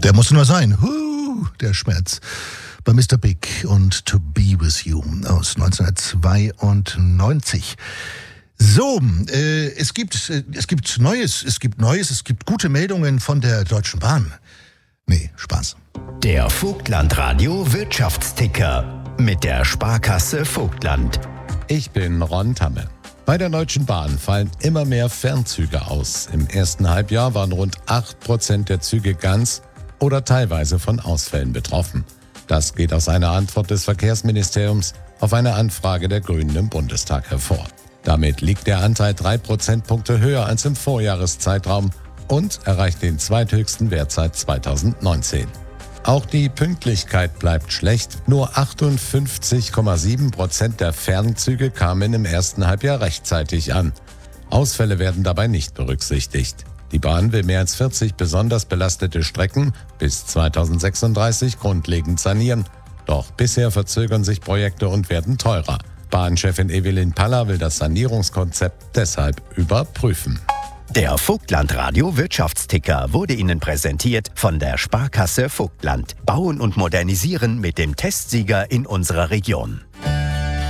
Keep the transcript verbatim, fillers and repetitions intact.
Der muss nur sein. Huh, der Schmerz. Bei Mister Big und To Be With You aus neunzehnhundertzweiundneunzig. So, äh, es gibt, äh, es gibt Neues, es gibt Neues, es gibt gute Meldungen von der Deutschen Bahn. Nee, Spaß. Der Vogtland-Radio Wirtschaftsticker mit der Sparkasse Vogtland. Ich bin Ron Tamme. Bei der Deutschen Bahn fallen immer mehr Fernzüge aus. Im ersten Halbjahr waren rund acht Prozent der Züge ganz oder teilweise von Ausfällen betroffen. Das geht aus einer Antwort des Verkehrsministeriums auf eine Anfrage der Grünen im Bundestag hervor. Damit liegt der Anteil drei Prozentpunkte höher als im Vorjahreszeitraum und erreicht den zweithöchsten Wert seit zweitausendneunzehn. Auch die Pünktlichkeit bleibt schlecht. Nur achtundfünfzig Komma sieben Prozent der Fernzüge kamen im ersten Halbjahr rechtzeitig an. Ausfälle werden dabei nicht berücksichtigt. Die Bahn will mehr als vierzig besonders belastete Strecken bis zweitausendsechsunddreißig grundlegend sanieren. Doch bisher verzögern sich Projekte und werden teurer. Bahnchefin Evelyn Paller will das Sanierungskonzept deshalb überprüfen. Der Vogtland-Radio Wirtschaftsticker wurde Ihnen präsentiert von der Sparkasse Vogtland. Bauen und modernisieren mit dem Testsieger in unserer Region.